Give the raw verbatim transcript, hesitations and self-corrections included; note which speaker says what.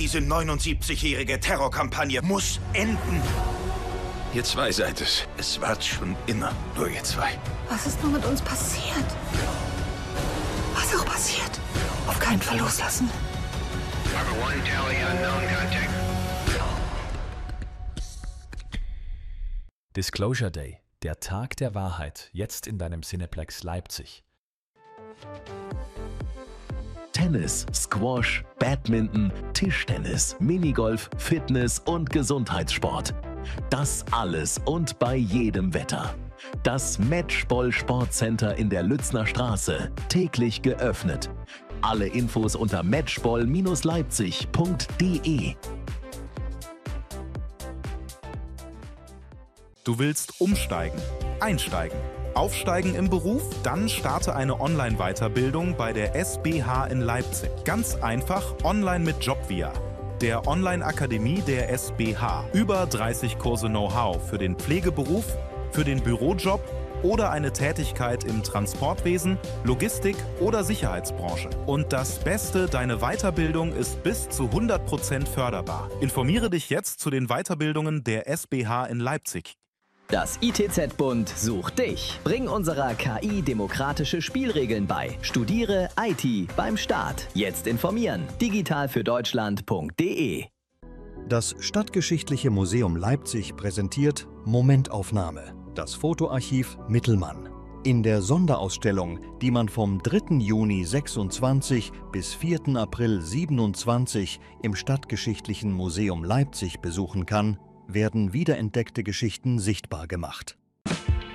Speaker 1: Diese neunundsiebzigjährige Terrorkampagne muss enden.
Speaker 2: Ihr zwei seid es. Es wart schon immer nur ihr zwei.
Speaker 3: Was ist nur mit uns passiert? Was auch passiert, auf keinen Fall loslassen.
Speaker 4: Disclosure Day, der Tag der Wahrheit, jetzt in deinem Cineplex Leipzig.
Speaker 5: Tennis, Squash, Badminton, Tischtennis, Minigolf, Fitness und Gesundheitssport. Das alles und bei jedem Wetter. Das Matchball Sportcenter in der Lützner Straße, täglich geöffnet. Alle Infos unter matchball Bindestrich leipzig Punkt de.
Speaker 6: Du willst umsteigen, einsteigen, aufsteigen im Beruf? Dann starte eine Online-Weiterbildung bei der S B H in Leipzig. Ganz einfach online mit Jobvia, der Online-Akademie der S B H. Über dreißig Kurse Know-how für den Pflegeberuf, für den Bürojob oder eine Tätigkeit im Transportwesen, Logistik oder Sicherheitsbranche. Und das Beste, deine Weiterbildung ist bis zu hundert Prozent förderbar. Informiere dich jetzt zu den Weiterbildungen der S B H in Leipzig.
Speaker 7: Das I T Z-Bund sucht dich. Bring unserer K I demokratische Spielregeln bei. Studiere I T beim Staat. Jetzt informieren. digitalfürdeutschland Punkt de.
Speaker 8: Das Stadtgeschichtliche Museum Leipzig präsentiert Momentaufnahme, das Fotoarchiv Mittelmann. In der Sonderausstellung, die man vom dritten Juni sechsundzwanzig bis vierten April siebenundzwanzig im Stadtgeschichtlichen Museum Leipzig besuchen kann, werden wiederentdeckte Geschichten sichtbar gemacht.